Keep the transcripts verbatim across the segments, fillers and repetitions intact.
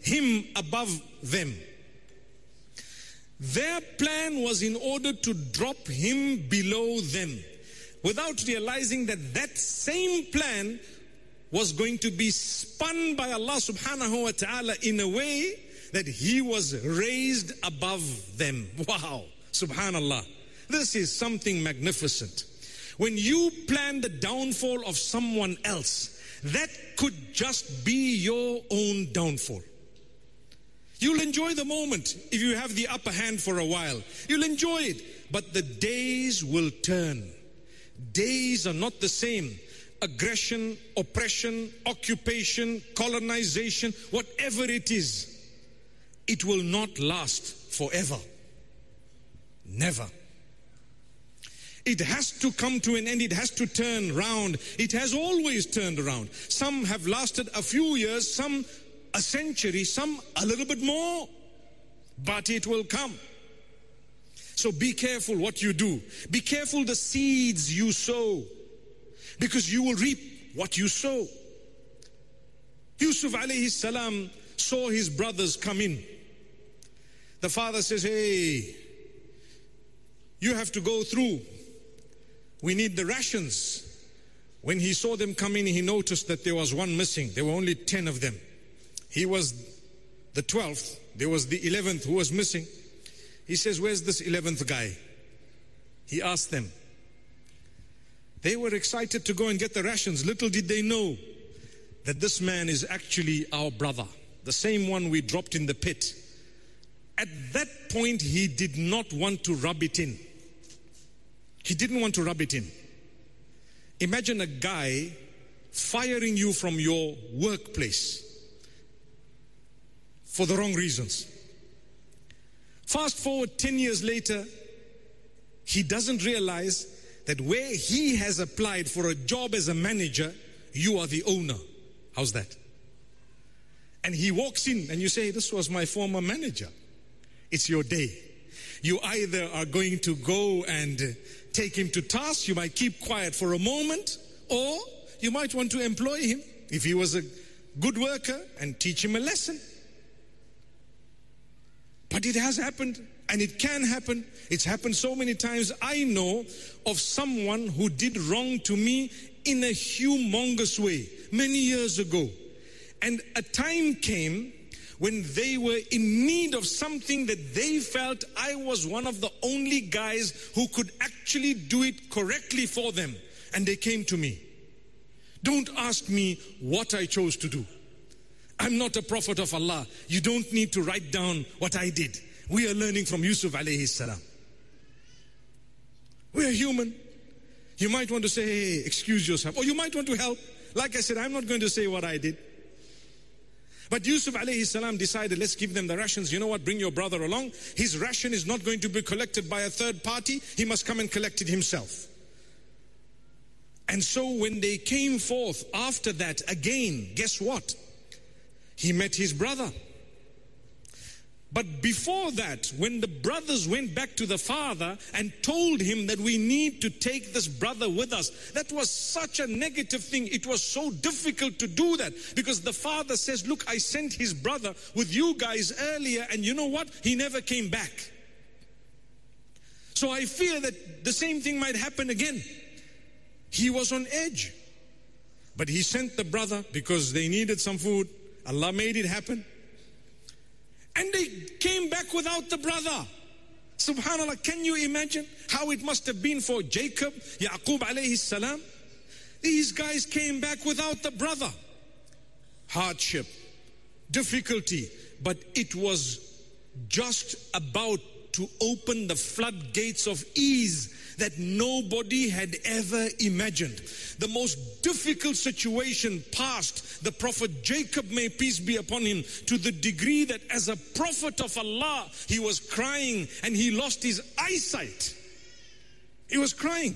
him above them. Their plan was in order to drop him below them, without realizing that that same plan was going to be spun by Allah subhanahu wa ta'ala in a way that he was raised above them. Wow, subhanallah. This is something magnificent. When you plan the downfall of someone else, that could just be your own downfall. You'll enjoy the moment if you have the upper hand for a while. You'll enjoy it, but the days will turn. Days are not the same. Aggression, oppression, occupation, colonization, whatever it is, it will not last forever. Never. It has to come to an end. It has to turn round. It has always turned around. Some have lasted a few years, some a century, some a little bit more, but it will come. So be careful what you do. Be careful the seeds you sow, because you will reap what you sow. Yusuf alayhi salam saw his brothers come in. The father says, hey, you have to go through. We need the rations. When he saw them come in, he noticed that there was one missing. There were only ten of them. He was the twelfth. There was the eleventh who was missing. He says, where's this eleventh guy? He asked them. They were excited to go and get the rations. Little did they know that this man is actually our brother, the same one we dropped in the pit. At that point, he did not want to rub it in. He didn't want to rub it in. Imagine a guy firing you from your workplace for the wrong reasons. Fast forward ten years later, he doesn't realize that where he has applied for a job as a manager, you are the owner. How's that? And he walks in and you say, this was my former manager. It's your day. You either are going to go and take him to task, you might keep quiet for a moment, or you might want to employ him if he was a good worker and teach him a lesson. But it has happened, and it can happen. It's happened so many times. I know of someone who did wrong to me in a humongous way many years ago. And a time came when they were in need of something that they felt I was one of the only guys who could actually do it correctly for them. And they came to me. Don't ask me what I chose to do. I'm not a prophet of Allah. You don't need to write down what I did. We are learning from Yusuf alayhi salam. We are human. You might want to say, hey, excuse yourself. Or you might want to help. Like I said, I'm not going to say what I did. But Yusuf alayhi salam decided, let's give them the rations. You know what? Bring your brother along. His ration is not going to be collected by a third party. He must come and collect it himself. And so when they came forth after that, again, guess what? He met his brother. But before that, when the brothers went back to the father and told him that we need to take this brother with us, that was such a negative thing. It was so difficult to do that, because the father says, look, I sent his brother with you guys earlier, and you know what? He never came back. So I fear that the same thing might happen again. He was on edge. But he sent the brother because they needed some food. Allah made it happen. And they came back without the brother. Subhanallah, can you imagine how it must have been for Jacob, Yaqub alayhi salam? These guys came back without the brother. Hardship, difficulty, but it was just about to open the floodgates of ease that nobody had ever imagined. The most difficult situation passed the Prophet Jacob, may peace be upon him, to the degree that as a prophet of Allah, he was crying and he lost his eyesight. He was crying.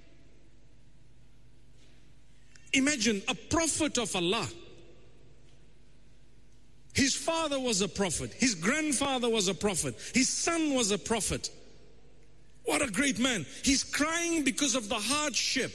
Imagine a prophet of Allah. His father was a prophet. His grandfather was a prophet. His son was a prophet. What a great man. He's crying because of the hardship.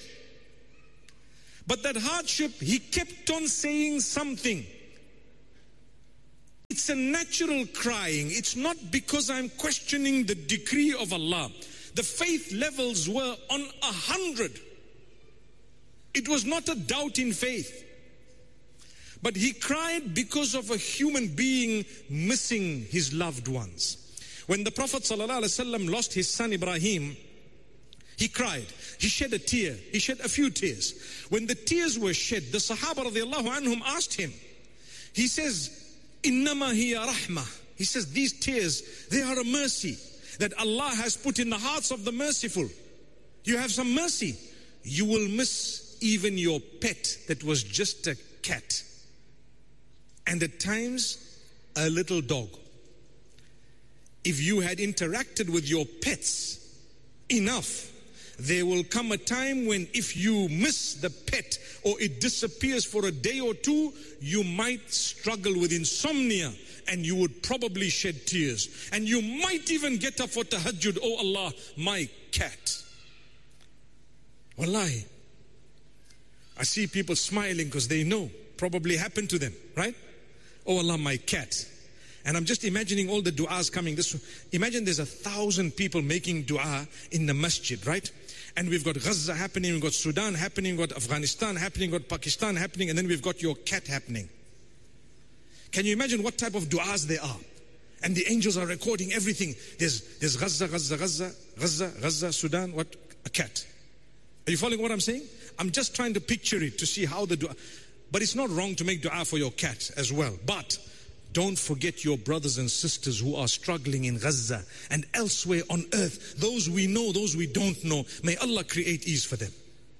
But that hardship, he kept on saying something. It's a natural crying. It's not because I'm questioning the decree of Allah. The faith levels were on a hundred. It was not a doubt in faith. But he cried because of a human being missing his loved ones. When the Prophet ﷺ lost his son Ibrahim, he cried. He shed a tear. He shed a few tears. When the tears were shed, the Sahaba radiallahu anhum asked him. He says, Innama hiya rahmah. He says, these tears, they are a mercy that Allah has put in the hearts of the merciful. You have some mercy. You will miss even your pet that was just a cat. And at times, a little dog. If you had interacted with your pets enough, there will come a time when if you miss the pet or it disappears for a day or two, you might struggle with insomnia and you would probably shed tears. And you might even get up for tahajjud, oh Allah, my cat. Wallahi. I see people smiling because they know, probably happened to them, right? Oh Allah, my cat. And I'm just imagining all the du'as coming. This, imagine there's a thousand people making du'a in the masjid, right? And we've got Gaza happening, we've got Sudan happening, we've got Afghanistan happening, we've got Pakistan happening, and then we've got your cat happening. Can you imagine what type of du'as there are? And the angels are recording everything. There's, there's Gaza, Gaza, Gaza, Gaza, Gaza, Sudan, what? A cat. Are you following what I'm saying? I'm just trying to picture it to see how the du'a. But it's not wrong to make du'a for your cat as well. But don't forget your brothers and sisters who are struggling in Gaza and elsewhere on earth. Those we know, those we don't know. May Allah create ease for them.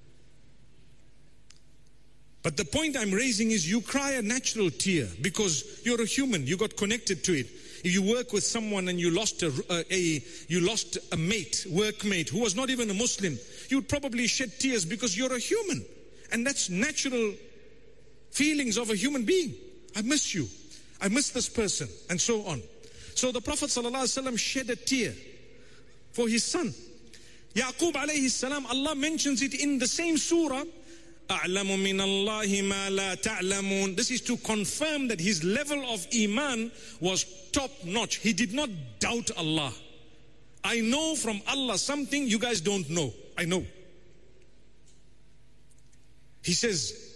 But the point I'm raising is you cry a natural tear because you're a human. You got connected to it. If you work with someone and you lost a, a, a you lost a mate, workmate who was not even a Muslim, you would probably shed tears because you're a human. And that's natural feelings of a human being. I miss you. I miss this person, and so on. So the Prophet ﷺ shed a tear for his son. Yaqub alayhi salam, Allah mentions it in the same surah. أَعْلَمُ مِنَ اللَّهِ مَا لَا تَعْلَمُونَ. This is to confirm that his level of iman was top notch. He did not doubt Allah. I know from Allah something you guys don't know. I know. He says,